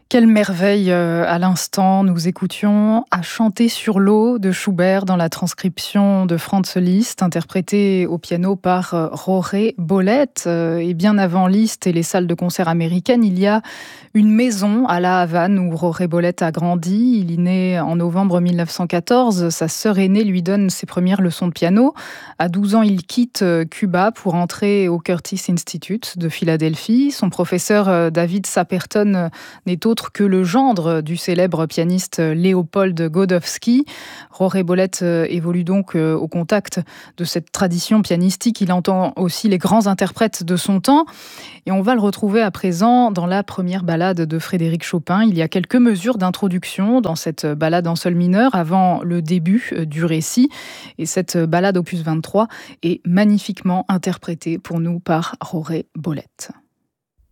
Quelle merveille à l'instant, nous écoutions À chanter sur l'eau de Schubert dans la transcription de Franz Liszt, interprété au piano par Jorge Bolet. Et bien avant Liszt et les salles de concert américaines, il y a une maison à La Havane où Jorge Bolet a grandi. Il est né en novembre 1914. Sa sœur aînée lui donne ses premières leçons de piano. À 12 ans, il quitte Cuba pour entrer au Curtis Institute de Philadelphie. Son professeur David Saperton n'est autre que le gendre du célèbre pianiste Léopold Godowski. Jorge Bolet évolue donc au contact de cette tradition pianistique. Il entend aussi les grands interprètes de son temps. Et on va le retrouver à présent dans la première ballade de Frédéric Chopin. Il y a quelques mesures d'introduction dans cette ballade en sol mineur avant le début du récit. Et cette ballade opus 23 est magnifiquement interprétée pour nous par Jorge Bolet.